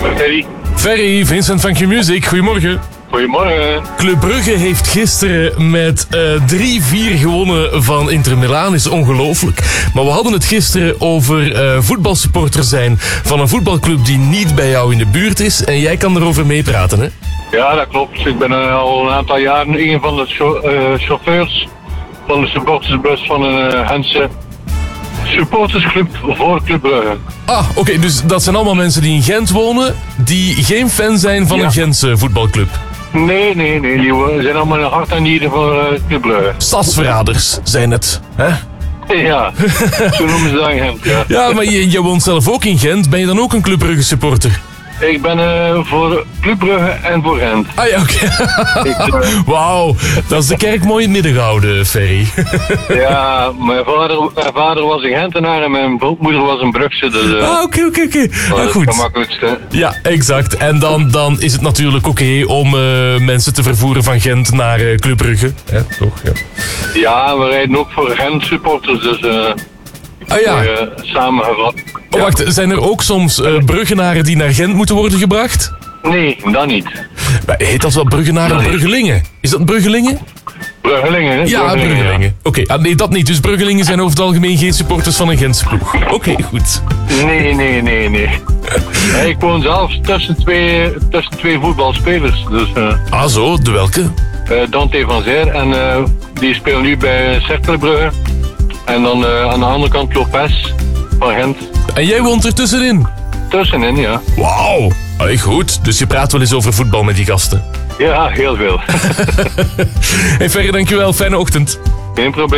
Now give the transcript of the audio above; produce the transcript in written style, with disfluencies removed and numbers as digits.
Ferry. Ferry, Vincent van Q-Music, goedemorgen. Goedemorgen. Club Brugge heeft gisteren met 3-4 gewonnen van Inter Milaan. Is ongelooflijk. Maar we hadden het gisteren over voetbalsupporter zijn van een voetbalclub die niet bij jou in de buurt is. En jij kan erover meepraten, hè? Ja, dat klopt. Ik ben al een aantal jaren een van de chauffeurs van de supportersbus van een Gentse supportersclub voor Club Brugge. Ah, oké, dus dat zijn allemaal mensen die in Gent wonen, die geen fan zijn van een Gentse voetbalclub. Nee, die zijn allemaal een hart en nieren voor Club Brugge. Stadsverraders zijn het, hè? Ja, zo noemen ze dat in Gent, ja. Ja, maar je woont zelf ook in Gent. Ben je dan ook een Club Brugge supporter? Ik ben voor Club Brugge en voor Gent. Ah ja, oké. Wauw, dat is de kerk mooi in het midden gehouden, Ferry. Ja, mijn vader was een Gentenaar en mijn moeder was een Brugse. Dus, oké. Dat is Goed. het gemakkelijkste. Ja, exact. En dan is het natuurlijk oké om mensen te vervoeren van Gent naar Club Brugge. Toch? Ja. Ja, we rijden ook voor Gent supporters, dus samengevat. Oh, wacht, zijn er ook soms Bruggenaren die naar Gent moeten worden gebracht? Nee, dat niet. Heet dat wel Bruggenaren of Bruggelingen? Is dat Bruggelingen? Bruggelingen, hè? Ja, Bruggelingen. Oké, nee, dat niet. Dus Bruggelingen zijn over het algemeen geen supporters van een Gentse ploeg. Oké, goed. Nee. Ik woon zelf tussen twee voetbalspelers. Dus, zo, de welke? Dante van Zijr en die speelt nu bij Cercle Brugge. En dan aan de andere kant Lopez van Gent. En jij woont er tussenin? Tussenin, ja. Wauw. Goed, dus je praat wel eens over voetbal met die gasten. Ja, heel veel. Hey Ferry, dankjewel. Fijne ochtend. Geen probleem.